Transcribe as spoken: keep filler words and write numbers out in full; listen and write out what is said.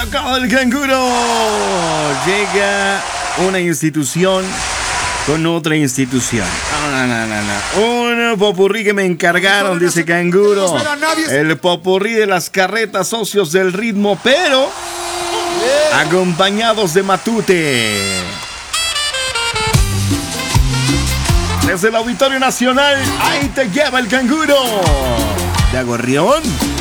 Tocó el canguro. Llega una institución con otra institución. No, no, no, no. Un popurrí que me encargaron, dice Canguro. El popurrí de las carretas socios del ritmo, pero acompañados de Matute. Desde el Auditorio Nacional, ahí te lleva el Canguro. ¿De Agorrión?